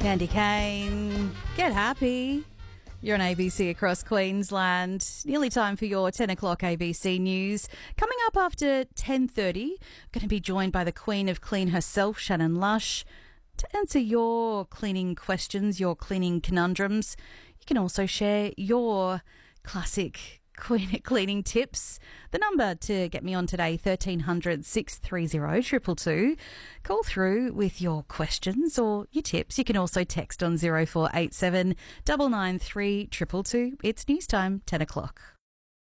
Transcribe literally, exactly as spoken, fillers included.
Candy Cane, get happy. You're on A B C across Queensland. Nearly time for your ten o'clock A B C News. Coming up after ten thirty, going to be joined by the Queen of Clean herself, Shannon Lush, to answer your cleaning questions, your cleaning conundrums. You can also share your classic cleaning tips. The number to get me on today, thirteen hundred, six three zero, two two two. Call through with your questions or your tips. You can also text on zero four eight seven, nine nine three, two two two. It's news time, ten o'clock.